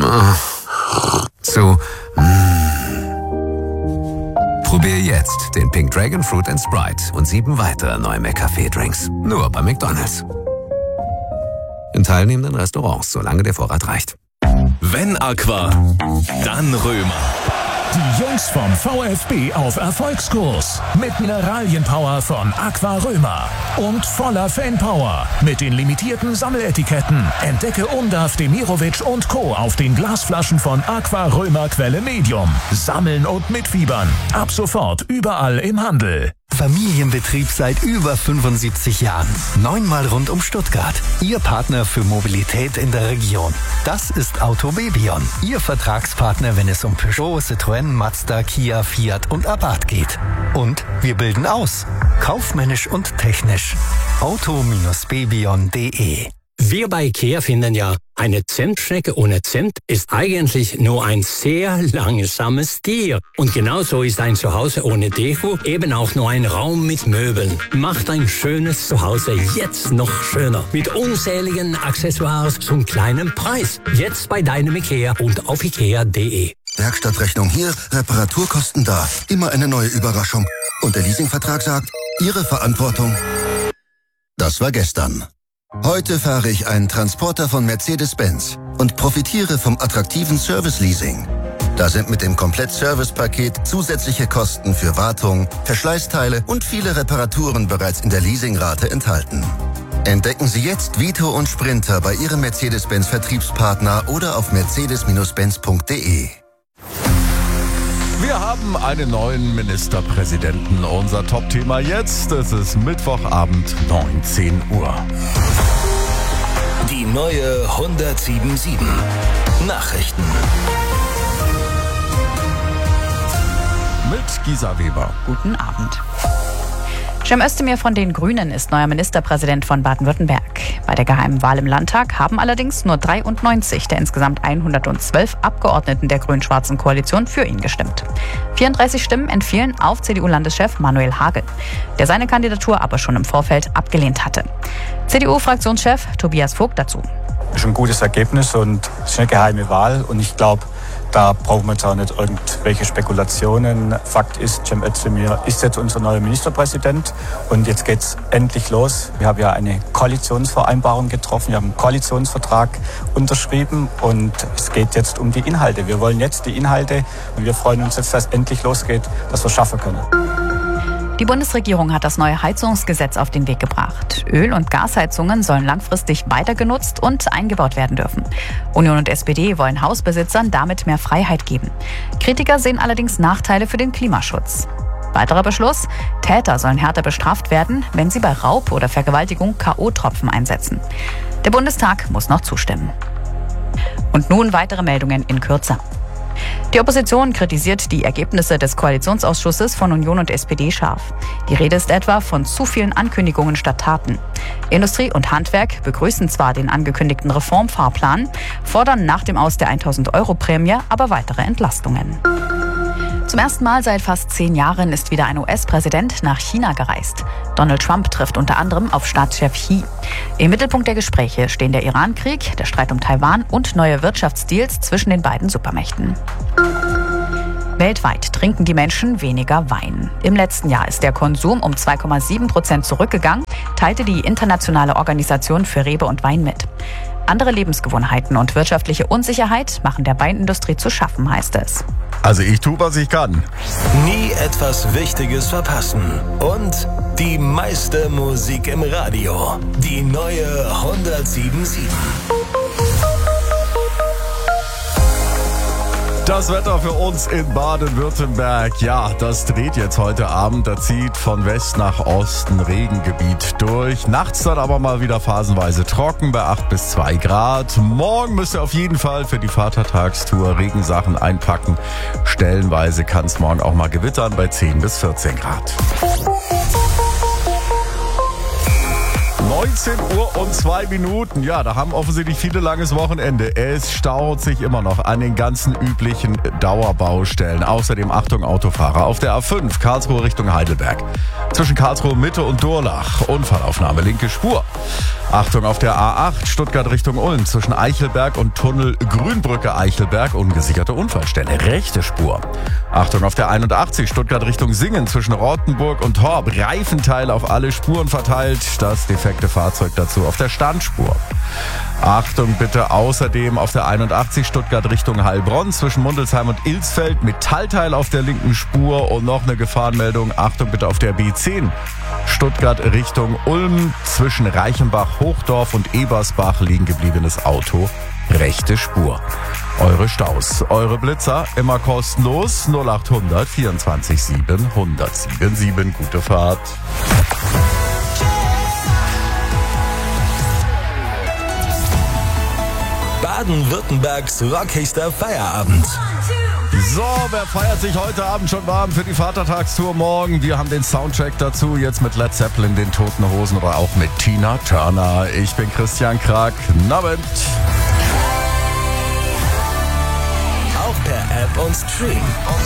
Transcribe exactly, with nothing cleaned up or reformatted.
zu Probier jetzt den Pink Dragon Fruit and Sprite und sieben weitere neue McCafé-Drinks. Nur bei McDonald's. In teilnehmenden Restaurants, solange der Vorrat reicht. Wenn Aqua, dann Römer. Die Jungs vom VfB auf Erfolgskurs. Mit Mineralienpower von Aqua Römer. Und voller Fanpower. Mit den limitierten Sammeletiketten. Entdecke Undav, Demirovic und Co. auf den Glasflaschen von Aqua Römer Quelle Medium. Sammeln und mitfiebern. Ab sofort überall im Handel. Familienbetrieb seit über fünfundsiebzig Jahren. Neunmal rund um Stuttgart. Ihr Partner für Mobilität in der Region. Das ist Autobebion. Ihr Vertragspartner, wenn es um Peugeot, Citroën, Mazda, Kia, Fiat und Abarth geht. Und wir bilden aus. Kaufmännisch und technisch. auto Bindestrich bebion punkt de. Wir bei IKEA finden ja, eine Zimtschnecke ohne Zimt ist eigentlich nur ein sehr langsames Tier. Und genauso ist ein Zuhause ohne Deko eben auch nur ein Raum mit Möbeln. Macht ein schönes Zuhause jetzt noch schöner. Mit unzähligen Accessoires zum kleinen Preis. Jetzt bei deinem IKEA und auf ikea punkt de. Werkstattrechnung hier, Reparaturkosten da. Immer eine neue Überraschung. Und der Leasingvertrag sagt, Ihre Verantwortung. Das war gestern. Heute fahre ich einen Transporter von Mercedes-Benz und profitiere vom attraktiven Service-Leasing. Da sind mit dem Komplett-Service-Paket zusätzliche Kosten für Wartung, Verschleißteile und viele Reparaturen bereits in der Leasingrate enthalten. Entdecken Sie jetzt Vito und Sprinter bei Ihrem Mercedes-Benz-Vertriebspartner oder auf mercedes Bindestrich benz punkt de. Wir haben einen neuen Ministerpräsidenten. Unser Top-Thema jetzt, es ist Mittwochabend, neunzehn Uhr. Die neue hundertsieben Komma sieben. Nachrichten. Mit Gisa Weber. Guten Abend. Cem Özdemir von den Grünen ist neuer Ministerpräsident von Baden-Württemberg. Bei der geheimen Wahl im Landtag haben allerdings nur dreiundneunzig der insgesamt hundertzwölf Abgeordneten der grün-schwarzen Koalition für ihn gestimmt. vierunddreißig Stimmen entfielen auf C D U-Landeschef Manuel Hagel, der seine Kandidatur aber schon im Vorfeld abgelehnt hatte. C D U-Fraktionschef Tobias Vogt dazu. Das ist ein gutes Ergebnis und es ist eine geheime Wahl und ich glaube, da brauchen wir jetzt auch nicht irgendwelche Spekulationen. Fakt ist, Cem Özdemir ist jetzt unser neuer Ministerpräsident und jetzt geht's endlich los. Wir haben ja eine Koalitionsvereinbarung getroffen, wir haben einen Koalitionsvertrag unterschrieben und es geht jetzt um die Inhalte. Wir wollen jetzt die Inhalte und wir freuen uns jetzt, dass es endlich losgeht, dass wir es schaffen können. Die Bundesregierung hat das neue Heizungsgesetz auf den Weg gebracht. Öl- und Gasheizungen sollen langfristig weiter genutzt und eingebaut werden dürfen. Union und S P D wollen Hausbesitzern damit mehr Freiheit geben. Kritiker sehen allerdings Nachteile für den Klimaschutz. Weiterer Beschluss: Täter sollen härter bestraft werden, wenn sie bei Raub oder Vergewaltigung K O-Tropfen einsetzen. Der Bundestag muss noch zustimmen. Und nun weitere Meldungen in Kürze. Die Opposition kritisiert die Ergebnisse des Koalitionsausschusses von Union und S P D scharf. Die Rede ist etwa von zu vielen Ankündigungen statt Taten. Industrie und Handwerk begrüßen zwar den angekündigten Reformfahrplan, fordern nach dem Aus der tausend-Euro-Prämie aber weitere Entlastungen. Zum ersten Mal seit fast zehn Jahren ist wieder ein U S-Präsident nach China gereist. Donald Trump trifft unter anderem auf Staatschef Xi. Im Mittelpunkt der Gespräche stehen der Iran-Krieg, der Streit um Taiwan und neue Wirtschaftsdeals zwischen den beiden Supermächten. Weltweit trinken die Menschen weniger Wein. Im letzten Jahr ist der Konsum um zwei Komma sieben Prozent zurückgegangen, teilte die Internationale Organisation für Rebe und Wein mit. Andere Lebensgewohnheiten und wirtschaftliche Unsicherheit machen der Weinindustrie zu schaffen, heißt es. Also ich tue, was ich kann. Nie etwas Wichtiges verpassen. Und die meiste Musik im Radio. Die neue hundertsieben Komma sieben. Das Wetter für uns in Baden-Württemberg, ja, das dreht jetzt heute Abend. Da zieht von West nach Osten Regengebiet durch. Nachts dann aber mal wieder phasenweise trocken bei acht bis zwei Grad. Morgen müsst ihr auf jeden Fall für die Vatertagstour Regensachen einpacken. Stellenweise kann es morgen auch mal gewittern bei zehn bis vierzehn Grad. neunzehn Uhr und zwei Minuten. Ja, da haben offensichtlich viele langes Wochenende. Es staut sich immer noch an den ganzen üblichen Dauerbaustellen. Außerdem Achtung Autofahrer auf der A fünf Karlsruhe Richtung Heidelberg. Zwischen Karlsruhe Mitte und Durlach. Unfallaufnahme linke Spur. Achtung auf der A acht, Stuttgart Richtung Ulm, zwischen Eichelberg und Tunnel Grünbrücke Eichelberg, ungesicherte Unfallstelle, rechte Spur. Achtung auf der einundachtzig, Stuttgart Richtung Singen, zwischen Rottenburg und Horb, Reifenteile auf alle Spuren verteilt, das defekte Fahrzeug dazu auf der Standspur. Achtung bitte außerdem auf der einundachtzig, Stuttgart Richtung Heilbronn, zwischen Mundelsheim und Ilsfeld, Metallteil auf der linken Spur und noch eine Gefahrenmeldung, Achtung bitte auf der B zehn, Stuttgart Richtung Ulm, zwischen Reichenbach, Hochdorf und Ebersbach liegen gebliebenes Auto, rechte Spur. Eure Staus, eure Blitzer, immer kostenlos, null achthundert vierundzwanzig sieben hundert sieben sieben, gute Fahrt. Baden-Württembergs rockigster Feierabend. So, wer feiert sich heute Abend schon warm für die Vatertagstour morgen? Wir haben den Soundtrack dazu, jetzt mit Led Zeppelin, den Toten Hosen oder auch mit Tina Turner. Ich bin Christian Krag. Abend. Auch per App und Stream.